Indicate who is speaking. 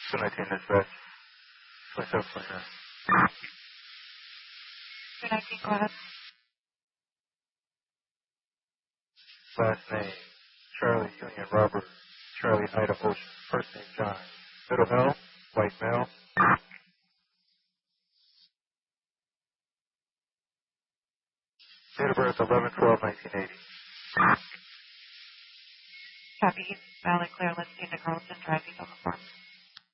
Speaker 1: 219 dispatch. 2729.
Speaker 2: 219, go ahead.
Speaker 1: Last name, Charlie Union Robert, Charlie Ida Ocean. First name, John. Middle male, white male. Date of birth, 11/12/1980.
Speaker 2: Copy. Valid, clear, listing to Carlton, driving over form.